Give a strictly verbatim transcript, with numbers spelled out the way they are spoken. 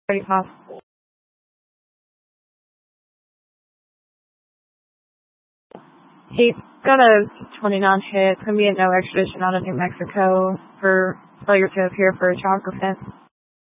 Very possible. He's got a twenty-nine hit. It's going to be a no extradition out of New Mexico for failure to appear for a child offense.